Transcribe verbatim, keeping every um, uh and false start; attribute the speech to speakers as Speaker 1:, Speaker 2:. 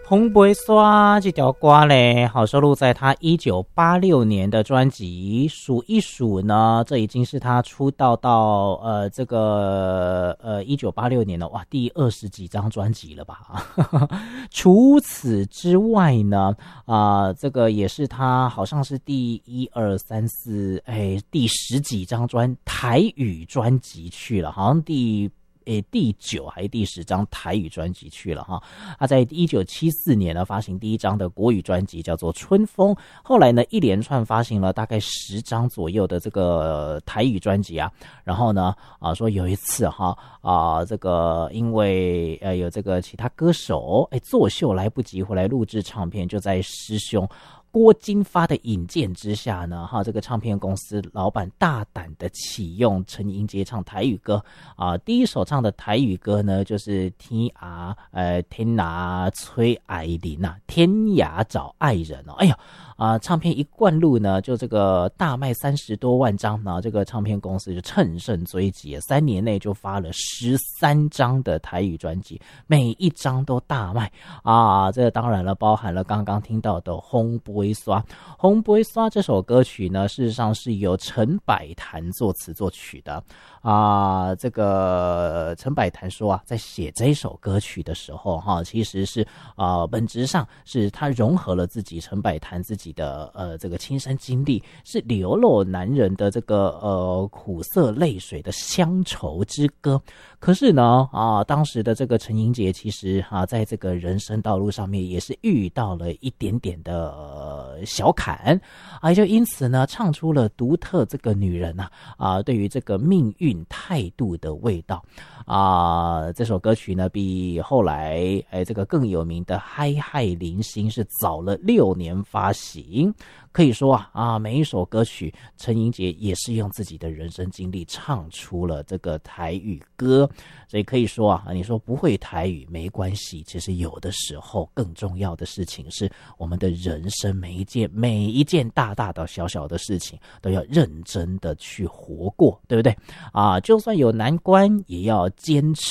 Speaker 1: 红杯刷这条歌嘞，好收录在他一九八六年的专辑。数一数呢，这已经是他出道到呃这个呃一九八六年了，哇，第二十几张专辑了吧？除此之外呢，啊、呃，这个也是他好像是第一二三四哎第十几张专台语专辑去了，好像第。诶，第九还是第十张台语专辑去了哈。他在一九七四年呢发行第一张的国语专辑叫做《春风》，后来呢一连串发行了大概十张左右的这个台语专辑啊。然后呢啊说有一次哈啊这个因为呃有这个其他歌手哎作秀来不及回来录制唱片，就在师兄郭金发的引荐之下呢，哈，这个唱片公司老板大胆的启用陈英杰唱台语歌啊、呃，第一首唱的台语歌呢，就是天涯呃天涯催爱人啊，天涯找爱人哦，哎呀啊、呃，唱片一灌录呢，就这个大卖三十多万张呢，这个唱片公司就乘胜追击，三年内就发了十三张的台语专辑，每一张都大卖啊，这当然了，包含了刚刚听到的《红不会刷》。《红不会刷》这首歌曲呢，事实上是由陈百潭作词作曲的啊。这个陈百潭说啊，在写这首歌曲的时候，哈，其实是啊，本质上是他融合了自己陈百潭自己的呃这个亲身经历，是流落男人的这个呃苦涩泪水的乡愁之歌。可是呢啊，当时的这个陈英杰其实啊，在这个人生道路上面也是遇到了一点点的、呃、小坎啊，就因此呢，唱出了独特这个女人啊啊对于这个命运态度的味道啊。这首歌曲呢，比后来哎这个更有名的《嗨嗨零星》是早了六年发行。可以说啊啊，每一首歌曲，陈英杰也是用自己的人生经历唱出了这个台语歌，所以可以说啊，你说不会台语没关系，其实有的时候更重要的事情是，我们的人生每一件每一件大大的小小的事情，都要认真的去活过，对不对啊？就算有难关，也要坚持。